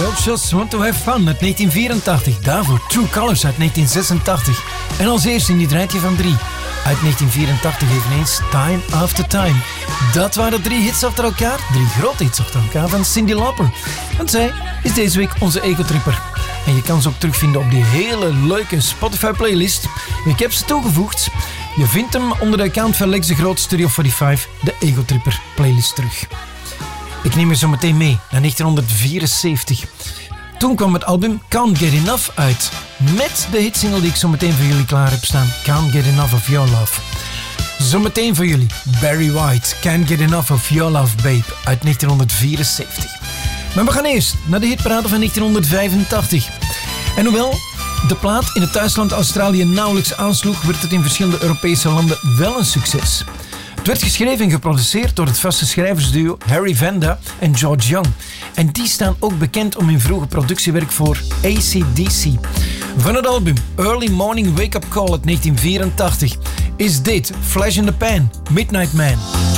Girls Just Want To Have Fun uit 1984. Daarvoor True Colors uit 1986. En als eerste in dit rijtje van 3. Uit 1984 eveneens Time After Time. Dat waren 3 hits achter elkaar. 3 grote hits achter elkaar van Cyndi Lauper. Want zij is deze week onze egotripper. En je kan ze ook terugvinden op die hele leuke Spotify playlist. Ik heb ze toegevoegd. Je vindt hem onder de account van Lex de Groot Studio 45, de egotripper playlist terug. Ik neem je zo meteen mee naar 1974. Toen kwam het album Can't Get Enough uit. Met de hitsingle die ik zo meteen voor jullie klaar heb staan. Can't Get Enough of Your Love. Zometeen voor jullie Barry White, Can't Get Enough of Your Love Babe uit 1974. Maar we gaan eerst naar de hitparade van 1985. En hoewel de plaat in het thuisland Australië nauwelijks aansloeg, werd het in verschillende Europese landen wel een succes. Het werd geschreven en geproduceerd door het vaste schrijversduo Harry Vanda en George Young. En die staan ook bekend om hun vroege productiewerk voor AC/DC. Van het album Early Morning Wake Up Call uit 1984 is dit Flash in the Pan, Midnight Man.